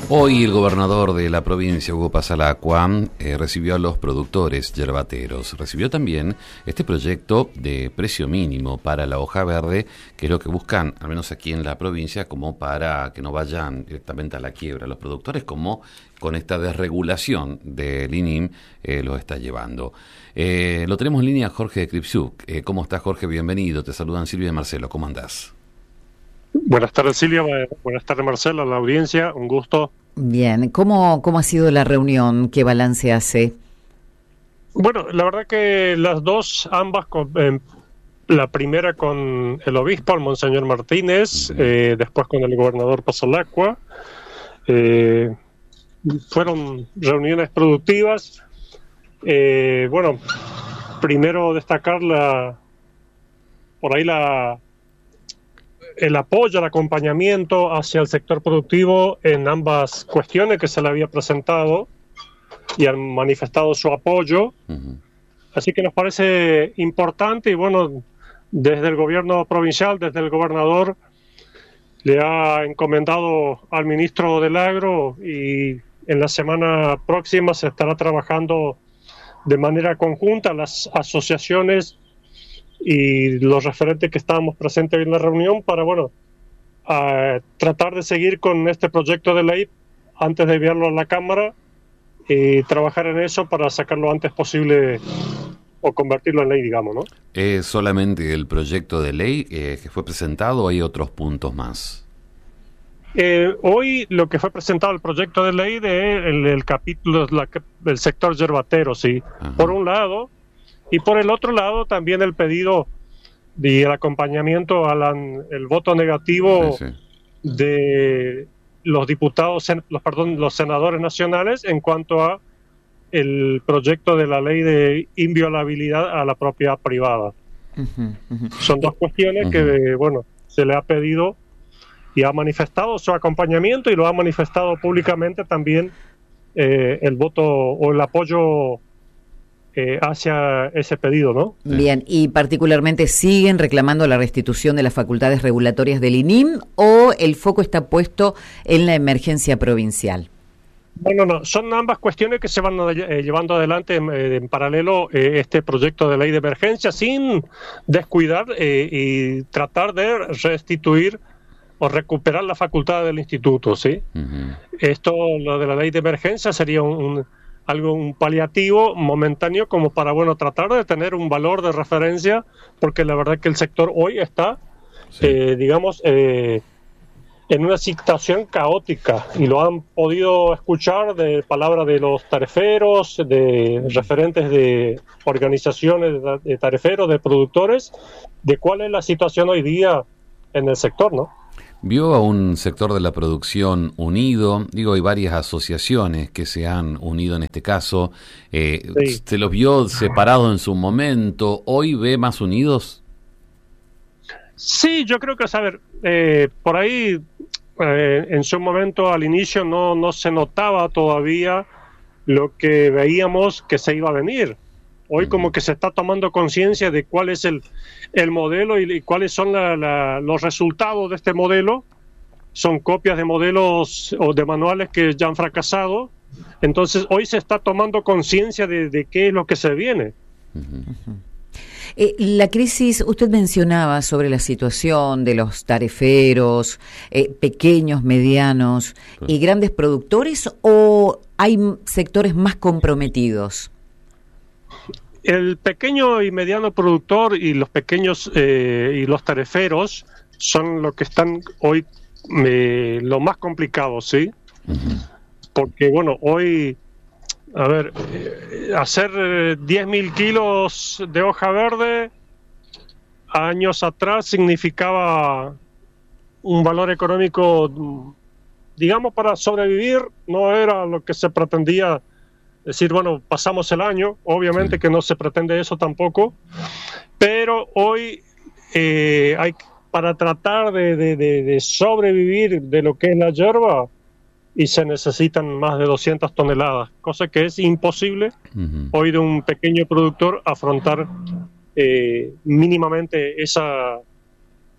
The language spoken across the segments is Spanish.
Hoy el gobernador de la provincia, Hugo Pasalacqua, recibió a los productores yerbateros. Recibió también este proyecto de precio mínimo para la hoja verde, que es lo que buscan, al menos aquí en la provincia, como para que no vayan directamente a la quiebra los productores, como con esta desregulación del INIM los está llevando. Lo tenemos en línea Jorge de Kripsuk. ¿Cómo estás, Jorge? Bienvenido. Te saludan Silvia y Marcelo. ¿Cómo andás? Buenas tardes, Silvia. Buenas tardes, Marcelo, a la audiencia. Un gusto. Bien. ¿Cómo ha sido la reunión? ¿Qué balance hace? Bueno, la verdad que las dos, ambas, la primera con el obispo, el monseñor Martínez, después con el gobernador Pasalacqua, fueron reuniones productivas. Bueno, primero destacar el apoyo, el acompañamiento hacia el sector productivo en ambas cuestiones que se le había presentado y han manifestado su apoyo. Así que nos parece importante y bueno, desde el gobierno provincial, desde el gobernador, le ha encomendado al ministro del Agro y en la semana próxima se estará trabajando de manera conjunta las asociaciones y los referentes que estábamos presentes en la reunión para, bueno, tratar de seguir con este proyecto de ley antes de enviarlo a la Cámara y trabajar en eso para sacarlo antes posible o convertirlo en ley, digamos, ¿no? ¿Es solamente el proyecto de ley que fue presentado o hay otros puntos más? Hoy lo que fue presentado el proyecto de ley del capítulo del sector yerbatero, sí. Ajá. Por un lado, y por el otro lado también el pedido y el acompañamiento el voto negativo de los diputados, los senadores nacionales en cuanto a el proyecto de la ley de inviolabilidad a la propiedad privada. Son dos cuestiones que, bueno, se le ha pedido y ha manifestado su acompañamiento y lo ha manifestado públicamente también el voto o el apoyo hacia ese pedido, ¿no? Bien, y particularmente ¿siguen reclamando la restitución de las facultades regulatorias del INIM o el foco está puesto en la emergencia provincial? No, son ambas cuestiones que se van llevando adelante en paralelo este proyecto de ley de emergencia sin descuidar y tratar de restituir o recuperar la facultad del instituto, ¿sí? Esto, lo de la ley de emergencia sería un paliativo momentáneo como para, bueno, tratar de tener un valor de referencia, porque la verdad que el sector hoy está, digamos, en una situación caótica, y lo han podido escuchar de palabras de los tariferos, de referentes de organizaciones de tariferos, de productores, de cuál es la situación hoy día en el sector, ¿no? ¿Vio a un sector de la producción unido? Digo, hay varias asociaciones que se han unido en este caso. ¿Se los vio separados en su momento? ¿Hoy ve más unidos? Sí, yo creo que, por ahí, en su momento, al inicio, no se notaba todavía lo que veíamos que se iba a venir. Hoy como que se está tomando conciencia de cuál es el modelo y cuáles son los resultados de este modelo. Son copias de modelos o de manuales que ya han fracasado. Entonces hoy se está tomando conciencia de qué es lo que se viene. La crisis, usted mencionaba sobre la situación de los tariferos, pequeños, medianos y grandes productores, ¿o hay sectores más comprometidos? El pequeño y mediano productor y los pequeños y los tariferos son los que están hoy lo más complicado, ¿sí? Porque, bueno, hoy, hacer 10.000 kilos de hoja verde años atrás significaba un valor económico, digamos, para sobrevivir. No era lo que se pretendía decir, bueno, pasamos el año. Obviamente que no se pretende eso tampoco, pero hoy hay, para tratar de sobrevivir de lo que es la yerba, y se necesitan más de 200 toneladas, cosa que es imposible hoy de un pequeño productor afrontar mínimamente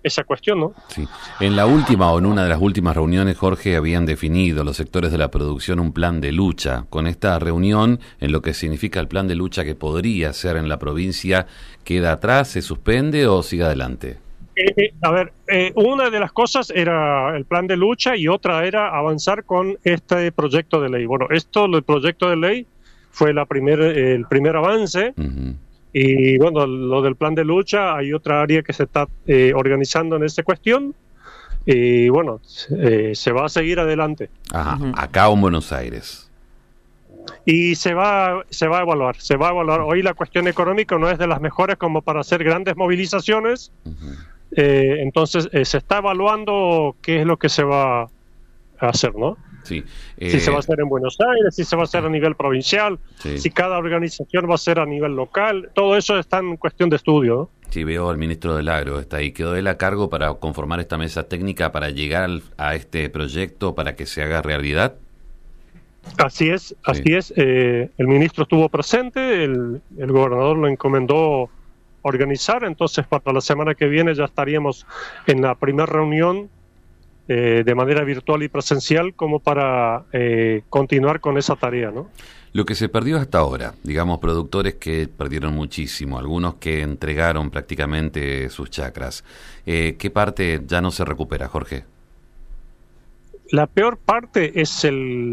esa cuestión, ¿no? Sí. En la última o en una de las últimas reuniones, Jorge, habían definido los sectores de la producción un plan de lucha. Con esta reunión, en lo que significa el plan de lucha que podría ser en la provincia, ¿queda atrás, se suspende o sigue adelante? Una de las cosas era el plan de lucha y otra era avanzar con este proyecto de ley. Bueno, el proyecto de ley fue el primer avance. Uh-huh. Y bueno, lo del plan de lucha, hay otra área que se está organizando en esta cuestión y bueno, se va a seguir adelante. Ajá, acá o en Buenos Aires. Y se va a evaluar. Hoy la cuestión económica no es de las mejores como para hacer grandes movilizaciones. Uh-huh. Entonces se está evaluando qué es lo que se va a hacer, ¿no? Sí. Si se va a hacer en Buenos Aires, si se va a hacer a nivel provincial, sí, si cada organización va a ser a nivel local, todo eso está en cuestión de estudio, ¿no? Sí, veo al ministro del Agro, está ahí. ¿Quedó él a cargo para conformar esta mesa técnica para llegar a este proyecto para que se haga realidad? Así es. El ministro estuvo presente, el gobernador lo encomendó organizar, entonces para la semana que viene ya estaríamos en la primera reunión de manera virtual y presencial como para continuar con esa tarea, ¿no? Lo que se perdió hasta ahora, digamos, productores que perdieron muchísimo, algunos que entregaron prácticamente sus chacras. ¿Qué parte ya no se recupera, Jorge? La peor parte es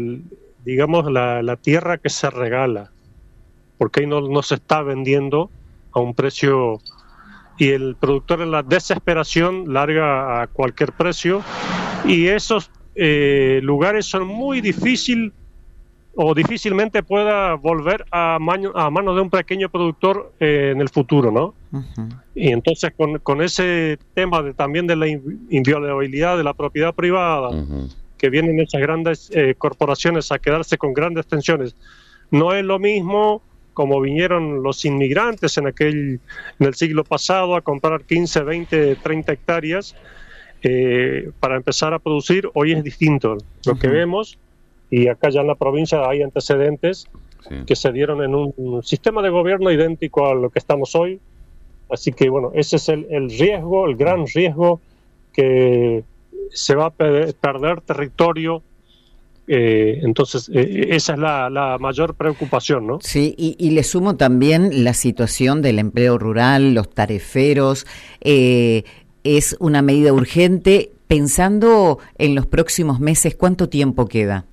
la tierra que se regala, porque ahí no se está vendiendo a un precio y el productor en la desesperación larga a cualquier precio y esos lugares son muy difícilmente pueda volver a manos de un pequeño productor en el futuro, ¿no? Uh-huh. Y entonces con ese tema también de la inviolabilidad de la propiedad privada, uh-huh, que vienen esas grandes corporaciones a quedarse con grandes tensiones, no es lo mismo como vinieron los inmigrantes en el siglo pasado a comprar 15, 20, 30 hectáreas para empezar a producir. Hoy es distinto lo que vemos, y acá ya en la provincia hay antecedentes que se dieron en un sistema de gobierno idéntico a lo que estamos hoy. Así que bueno, ese es el riesgo, el gran riesgo, que se va a perder territorio. Entonces esa es la mayor preocupación, ¿no? Sí, y le sumo también la situación del empleo rural, los tareferos. Es una medida urgente. Pensando en los próximos meses, ¿cuánto tiempo queda?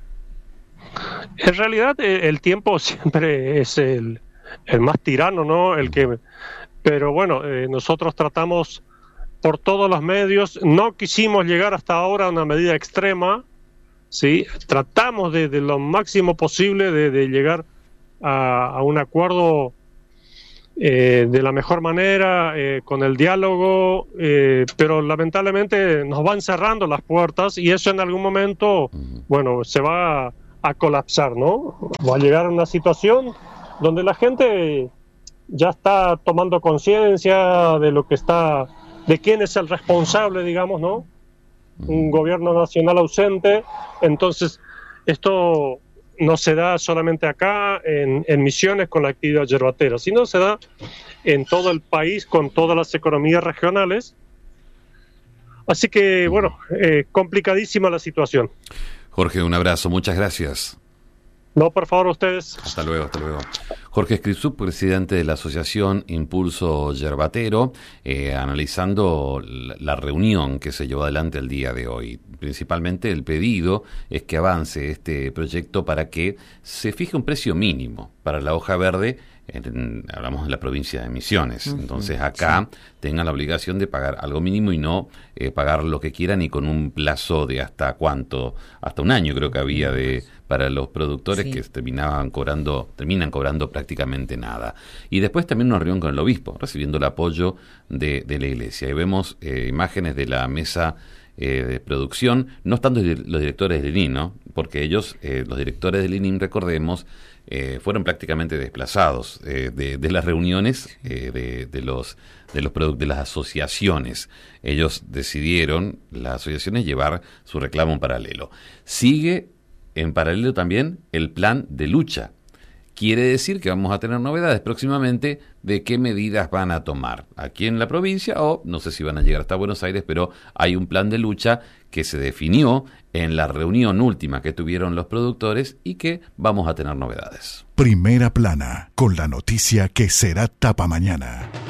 En realidad el tiempo siempre es el más tirano, ¿no? Pero bueno, nosotros tratamos por todos los medios, no quisimos llegar hasta ahora a una medida extrema, ¿sí? Tratamos de lo máximo posible de llegar a un acuerdo de la mejor manera, con el diálogo, pero lamentablemente nos van cerrando las puertas y eso en algún momento, bueno, se va a colapsar, ¿no? Va a llegar a una situación donde la gente ya está tomando conciencia de quién es el responsable, digamos, ¿no? Un gobierno nacional ausente. Entonces esto no se da solamente acá en Misiones con la actividad yerbatera, sino se da en todo el país con todas las economías regionales. Así que bueno, complicadísima la situación. Jorge, un abrazo, muchas gracias. No, por favor, ustedes. Hasta luego, hasta luego. Jorge Skripczuk, presidente de la asociación Impulso Yerbatero, analizando la reunión que se llevó adelante el día de hoy. Principalmente el pedido es que avance este proyecto para que se fije un precio mínimo para la hoja verde. Hablamos de la provincia de Misiones, entonces acá tengan la obligación de pagar algo mínimo y no pagar lo que quieran, y con un plazo de hasta un año creo que había para los productores, que terminan cobrando prácticamente nada. Y después también una reunión con el obispo, recibiendo el apoyo de la iglesia. Y vemos imágenes de la mesa de producción, no estando los directores del INIM, ¿no? Porque ellos, los directores del INIM, recordemos, fueron prácticamente desplazados de las reuniones de las asociaciones. Ellos decidieron, las asociaciones, llevar su reclamo en paralelo. Sigue en paralelo también el plan de lucha, quiere decir que vamos a tener novedades próximamente de qué medidas van a tomar aquí en la provincia, o no sé si van a llegar hasta Buenos Aires, pero hay un plan de lucha que se definió en la reunión última que tuvieron los productores y que vamos a tener novedades. Primera Plana, con la noticia que será tapa mañana.